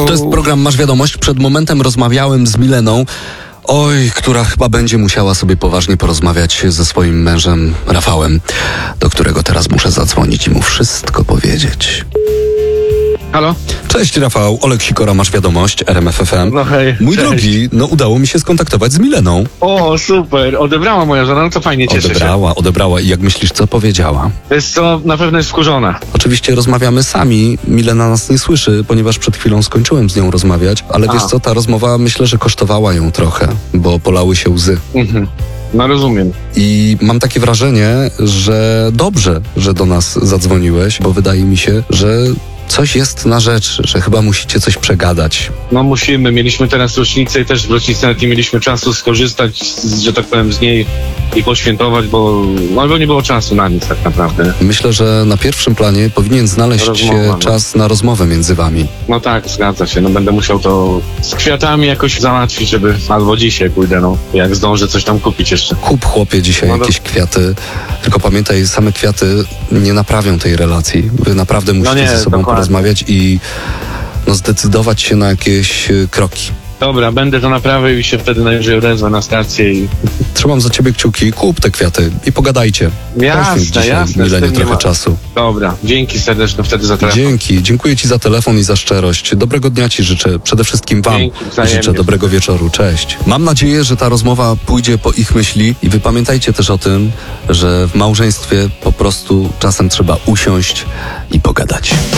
To jest program Masz Wiadomość. Przed momentem rozmawiałem z Mileną, która chyba będzie musiała sobie poważnie porozmawiać ze swoim mężem Rafałem, do którego teraz muszę zadzwonić i mu wszystko powiedzieć. Halo? Cześć Rafał, Olek Sikora, Masz Wiadomość, RMF FM. No hej, Mój cześć. drogi, udało mi się skontaktować z Mileną. O, super, odebrała moja żona, no to fajnie, cieszę się. Odebrała. I jak myślisz, co powiedziała? Jest to, na pewno jest wkurzona. Oczywiście rozmawiamy sami, Milena nas nie słyszy, ponieważ przed chwilą skończyłem z nią rozmawiać, ale wiesz co, ta rozmowa myślę, że kosztowała ją trochę, bo polały się łzy. No rozumiem. I mam takie wrażenie, że dobrze, że do nas zadzwoniłeś, bo wydaje mi się, że coś jest na rzecz, że chyba musicie coś przegadać. No musimy, mieliśmy teraz rocznicę i też w rocznicę nawet nie mieliśmy czasu skorzystać, że tak powiem, z niej i poświętować, bo nie było czasu na nic tak naprawdę. Myślę, że na pierwszym planie powinien znaleźć się czas na rozmowę między wami. No tak, zgadza się, będę musiał to z kwiatami jakoś załatwić, żeby albo dzisiaj pójdę, jak zdążę coś tam kupić jeszcze. Kup, chłopie, dzisiaj jakieś kwiaty, tylko pamiętaj, same kwiaty nie naprawią tej relacji. Wy naprawdę musicie ze sobą porozmawiać i zdecydować się na jakieś kroki. Dobra, będę to naprawił i się wtedy najwyżej odezwę na stację i... Trzymam za ciebie kciuki, kup te kwiaty i pogadajcie. Jasne. Milenie trochę czasu. Dobra, dzięki serdeczne wtedy za telefon. Dziękuję ci za telefon i za szczerość. Dobrego dnia ci życzę, przede wszystkim wam życzę dobrego wieczoru, cześć. Mam nadzieję, że ta rozmowa pójdzie po ich myśli i wy pamiętajcie też o tym, że w małżeństwie po prostu czasem trzeba usiąść i pogadać.